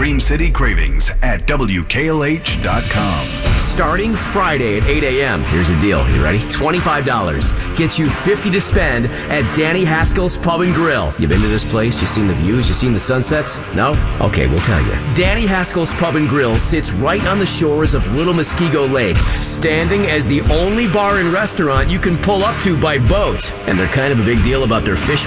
Dream City Cravings at WKLH.com. Starting Friday at 8 a.m. Here's the deal. You ready? $25 gets you $50 to spend at Danny Haskell's Pub and Grill. You been to this place? You seen the views? You seen the sunsets? No? Okay, we'll tell you. Danny Haskell's Pub and Grill sits right on the shores of Little Muskego Lake, standing as the only bar and restaurant you can pull up to by boat. And they're kind of a big deal about their fish